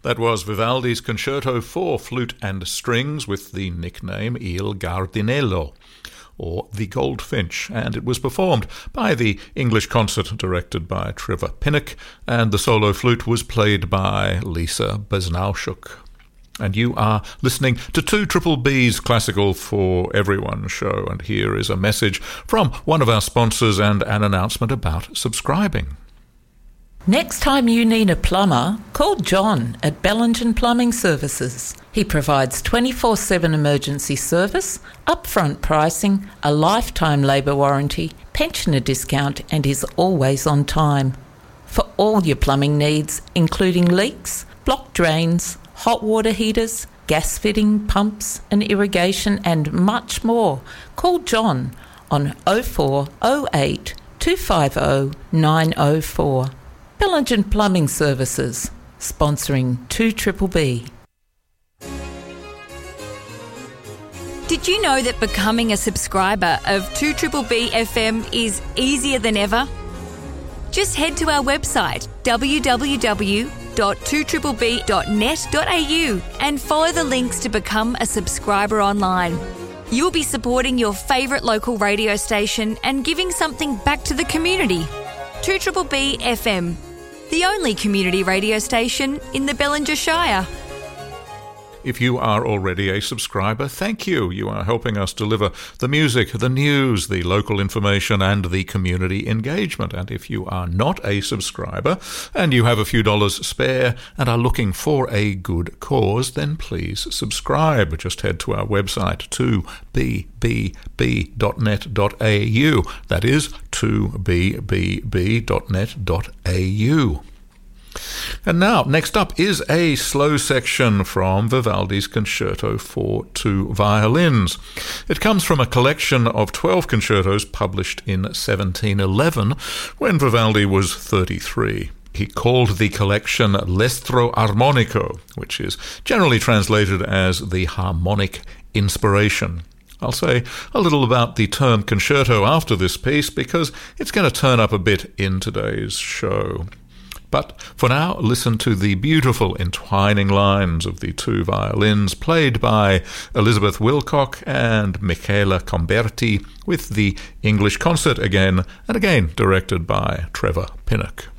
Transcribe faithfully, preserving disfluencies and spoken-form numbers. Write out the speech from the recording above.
That was Vivaldi's Concerto for Flute and Strings with the nickname Il Gardinello, or The Goldfinch, and it was performed by the English Concert directed by Trevor Pinnock, and the solo flute was played by Lisa Besnauschuk. And you are listening to two Triple B's Classical for Everyone show, and here is a message from one of our sponsors and an announcement about subscribing. Next time you need a plumber, call John at Bellingen Plumbing Services. He provides twenty-four seven emergency service, upfront pricing, a lifetime labour warranty, pensioner discount, and is always on time. For all your plumbing needs, including leaks, blocked drains, hot water heaters, gas fitting, pumps and irrigation, and much more, call John on oh four oh eight, two five oh, nine oh four. Bellingen Plumbing Services, sponsoring two Triple B. Did you know that becoming a subscriber of two Triple B F M is easier than ever? Just head to our website w w w dot two triple b dot net dot a u and follow the links to become a subscriber online. You'll be supporting your favourite local radio station and giving something back to the community. two Triple B F M, the only community radio station in the Bellinger Shire. If you are already a subscriber, thank you. You are helping us deliver the music, the news, the local information, and the community engagement. And if you are not a subscriber and you have a few dollars spare and are looking for a good cause, then please subscribe. Just head to our website, two b b b dot net dot a u. That is two b b b dot net dot a u. And now, next up is a slow section from Vivaldi's Concerto for Two Violins. It comes from a collection of twelve concertos published in seventeen eleven, when Vivaldi was thirty-three. He called the collection L'Estro Armonico, which is generally translated as the harmonic inspiration. I'll say a little about the term concerto after this piece, because it's going to turn up a bit in today's show. But for now, listen to the beautiful entwining lines of the two violins played by Elizabeth Wilcock and Michela Comberti, with the English Concert again, and again directed by Trevor Pinnock.